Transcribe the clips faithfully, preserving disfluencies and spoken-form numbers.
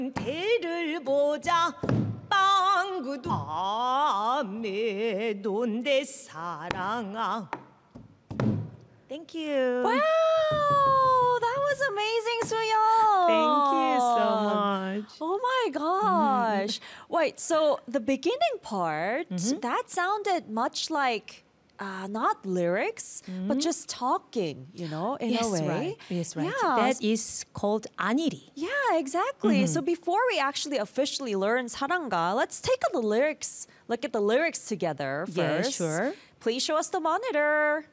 대를 보자 빵구도 밤에 논대 사랑아. Thank you. Wow, that was amazing, Soo-yeon. Thank you so much. Oh my gosh. Mm-hmm. Wait, so the beginning part, mm-hmm. that sounded much like uh, not lyrics, mm-hmm. but just talking, you know, in yes, a way. Right. Yes, right. Yeah. That is called 안일이. Yeah, exactly. Mm-hmm. So before we actually officially learn 사랑가, let's take a the lyrics, look at the lyrics together first. Yeah, sure. Please show us the monitor.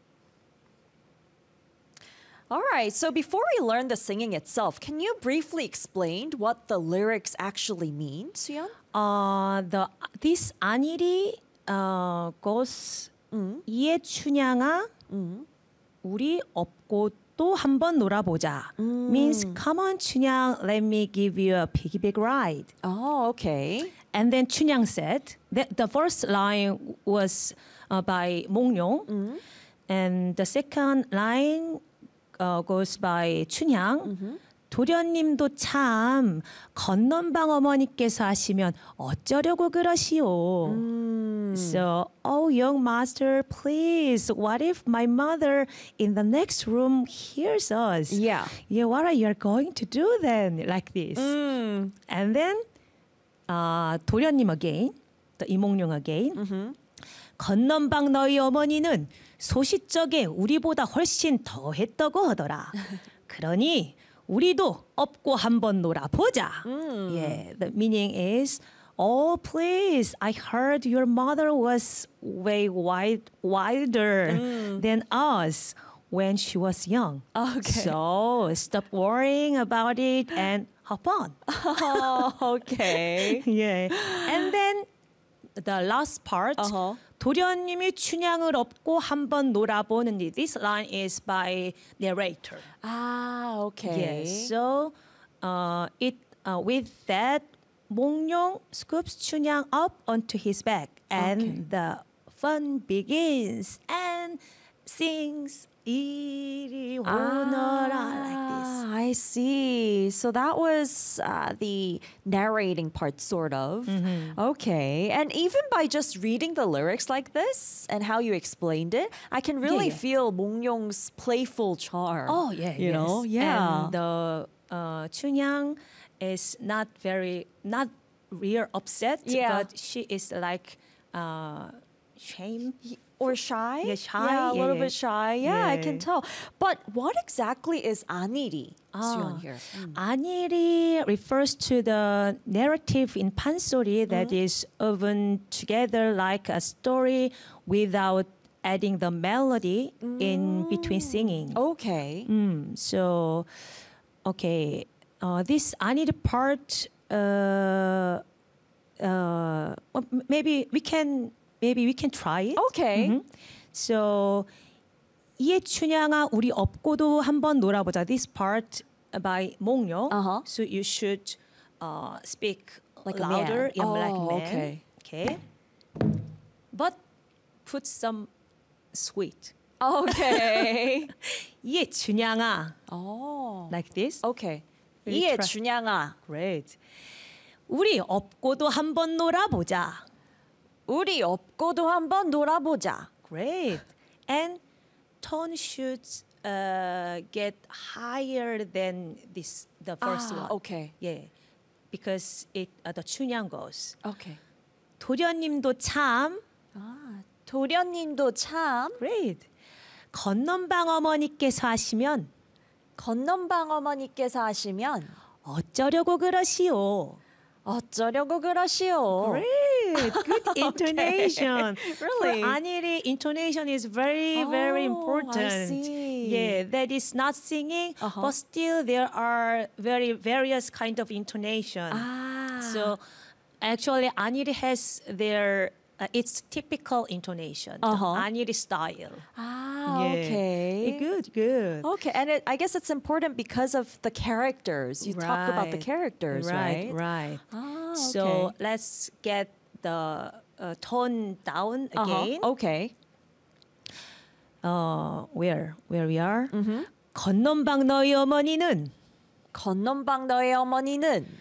All right, so before we learn the singing itself, can you briefly explain what the lyrics actually mean, Soo-yeon? Uh, the this 안일이 uh, goes 음. 이해춘향아 음. 우리 업고 또 한번 놀아보자. 음. Means come on 춘향, let me give you a piggyback ride. Oh, okay. And then 춘향 said that the first line was uh, by 몽룡, 음. and the second line Uh, goes by 춘향. Mm-hmm. 도련님도 참 건넌방 어머니께서 하시면 어쩌려고 그러시오. Mm. So, oh young master, please, what if my mother in the next room hears us? Yeah. Yeah, what are you going to do then? Like this. Mm. And then uh, 도련님 again, the 이몽룡 again. Mm-hmm. 건넌방 너희 어머니는 소시적에 우리보다 훨씬 더 했다고 하더라. 그러니 우리도 업고 한번 놀아보자. Mm. Yeah, the meaning is, oh please, I heard your mother was way wide, wilder Mm. than us when she was young. Okay. So stop worrying about it and hop on. Oh, okay. Yeah, and then the last part. Uh-huh. 도련님이 춘향을 업고 한번 놀아보는. This line is by narrator. Ah, okay. Yes. So uh, it uh, with that 몽룡 scoops 춘향 up onto his back, and Okay. the fun begins and sings 이리 오너라 like this. I see. So that was uh, the narrating part, sort of. Mm-hmm. Okay. And even by just reading the lyrics like this and how you explained it, I can really Yeah, yeah. feel 몽룡's playful charm. Oh yeah, You yes. know? Yeah. And the uh, 춘향 is not very not real upset, Yeah. but she is like uh, shame. Or shy? Yeah, shy. Yeah, a Yeah, little yeah. bit shy. Yeah, I Yeah. can tell. But what exactly is 안일이? Ah. here. Mm. 안일이 refers to the narrative in 판소리 that is woven together like a story without adding the melody in between singing. Okay. Mm, so, okay, uh, this 안일 part, uh, uh, well, m- maybe we can maybe we can try it. Okay. Mhm. So, 이해춘향아 우리 업고도 한번 놀아보자. This part by 몽룡. Uh-huh. So you should uh, speak Like a louder, man. yeah, like Oh, man. okay. Okay. But put some sweet. Okay. 이해춘향아. oh. Like this. Okay. Will you try? 이해춘향아. Great. 우리 업고도 한번 놀아보자. 우리 업고도 한번 놀아보자. Great. And tone should uh, get higher than this the first Ah, one. okay. Yeah. Because it uh, the 춘향 goes. Okay. 도련님도 참 아, 도련님도 참 great. 건넌방 어머니께서 하시면 건넌방 어머니께서 하시면 어쩌려고 그러시오. 어쩌려고 그러시오. Great, good intonation. Really? For 안일이 intonation is very, very Oh, important. I see. Yeah, that is not singing, Uh-huh. but still there are very various kind of intonation. Ah. So actually, 안일이 has their uh, its typical intonation, Uh-huh. the 안일이 style. Ah, Yeah. okay. Good, good. Okay, and it, I guess it's important because of the characters. You talk about the Right. characters, right? Right, right. Ah, So okay. let's get the uh, tone down Uh-huh. again. Okay. Uh, where where we are? Mm-hmm. 건넌방 너희 어머니는 건넌방 너의 어머니는